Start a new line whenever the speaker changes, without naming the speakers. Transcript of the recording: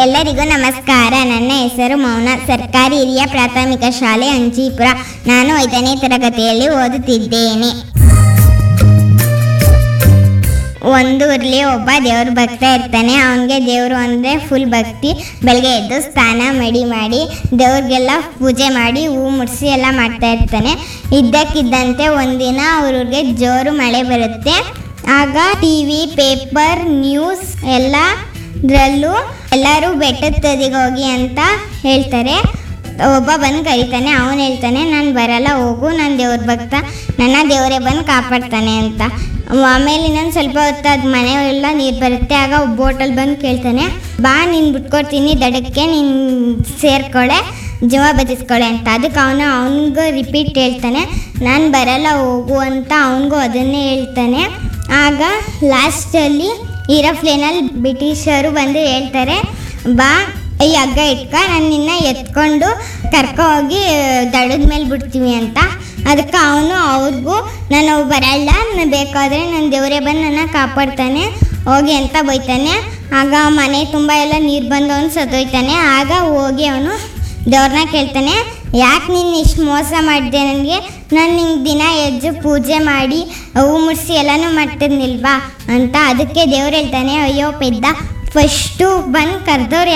ಎಲ್ಲರಿಗೂ ನಮಸ್ಕಾರ. ನನ್ನ ಹೆಸರು ಮೌನ. ಸರ್ಕಾರಿ ಹಿರಿಯ ಪ್ರಾಥಮಿಕ ಶಾಲೆ ಅಂಜೀಪುರ. ನಾನು 5ನೇ ತರಗತಿಯಲ್ಲಿ ಓದುತ್ತಿದ್ದೇನೆ. ಒಂದೂರಲ್ಲಿ ಒಬ್ಬ ದೇವ್ರ ಭಕ್ತ ಇರ್ತಾನೆ. ಅವನಿಗೆ ದೇವರು ಅಂದರೆ ಫುಲ್ ಭಕ್ತಿ. ಬೆಳಗ್ಗೆ ಎದ್ದು ಸ್ನಾನ ಮಾಡಿ ದೇವ್ರಿಗೆಲ್ಲ ಪೂಜೆ ಮಾಡಿ ಹೂ ಮುಡಿಸಿ ಎಲ್ಲ ಮಾಡ್ತಾ ಇರ್ತಾನೆ. ಇದ್ದಕ್ಕಿದ್ದಂತೆ ಒಂದಿನ ಅವ್ರಿಗೆ ಜೋರು ಮಳೆ ಬರುತ್ತೆ. ಆಗ ಟಿವಿ, ಪೇಪರ್, ನ್ಯೂಸ್ ಎಲ್ಲರೂ ಬೆಟ್ಟದ ತುದಿಗೆ ಹೋಗಿ ಅಂತ ಹೇಳ್ತಾರೆ. ಒಬ್ಬ ಬಂದು ಕರೀತಾನೆ. ಅವನು ಹೇಳ್ತಾನೆ, ನಾನು ಬರಲ್ಲ, ಹೋಗು, ನಾನು ದೇವ್ರ ಭಕ್ತ, ನನ್ನ ದೇವರೇ ಬಂದು ಕಾಪಾಡ್ತಾನೆ ಅಂತ. ಆಮೇಲೆ ಇನ್ನೊಂದು ಸ್ವಲ್ಪ ಹೊತ್ತು ಮನೆಯೆಲ್ಲ ನೀರು ಬರುತ್ತೆ. ಆಗ ಒಬ್ಬ ಬೋಟಲ್ಲಿ ಬಂದು ಕೇಳ್ತಾನೆ, ಬಾ ನೀನು ಬಿಟ್ಕೊಡ್ತೀನಿ, ದಡಕ್ಕೆ ನೀನು ಸೇರ್ಕೊಳ್ಳೆ, ಜೀವ ಬಚಿಸ್ಕೊಳ್ಳೆ ಅಂತ. ಅದಕ್ಕೆ ಅವನಿಗೂ ರಿಪೀಟ್ ಹೇಳ್ತಾನೆ, ನಾನು ಬರಲ್ಲ, ಹೋಗು ಅಂತ. ಅವನಿಗೂ ಅದನ್ನೇ ಹೇಳ್ತಾನೆ. ಆಗ ಲಾಸ್ಟಲ್ಲಿ ಏರೋಪ್ಲೇನಲ್ಲಿ ಬ್ರಿಟಿಷರು ಬಂದು ಹೇಳ್ತಾರೆ, ಬಾ ಈ ಹಗ್ಗ ಇಟ್ಕ, ನಾನು ನಿನ್ನ ಎತ್ಕೊಂಡು ಕರ್ಕೊ ಹೋಗಿ ದಡದ ಮೇಲೆ ಬಿಡ್ತೀವಿ ಅಂತ. ಅದಕ್ಕೆ ಅವನು ಅವ್ರಿಗೂ ನಾನು ಬರಲ್ಲ, ಬೇಕಾದರೆ ನನ್ನ ದೇವರೇ ಬಂದು ನನ್ನ ಕಾಪಾಡ್ತಾನೆ, ಹೋಗಿ ಅಂತ ಬೈತಾನೆ. ಆಗ ಮನೆ ತುಂಬ ಎಲ್ಲ ನೀರು ಬಂದು ಅವನು ಸತ್ತೋಯ್ತಾನೆ. ಆಗ ಹೋಗಿ ಅವನು ದೇವ್ರನ್ನ ಕೇಳ್ತಾನೆ, ಯಾಕೆ ನೀನು ಇಷ್ಟು ಮೋಸ ಮಾಡಿದೆ ನನಗೆ? ನಾನು ನಿಂಗೆ ದಿನ ಎದ್ದು ಪೂಜೆ ಮಾಡಿ ಹೂ ಮುಡಿಸಿ ಎಲ್ಲನೂ ಮಾಡ್ತಿದ್ನಿಲ್ವಾ ಅಂತ. ಅದಕ್ಕೆ ದೇವ್ರು ಹೇಳ್ತಾನೆ, ಅಯ್ಯೋ ಪೆದ್ದ, ಫಸ್ಟು ಬಂದು ಕರೆದವ್ರು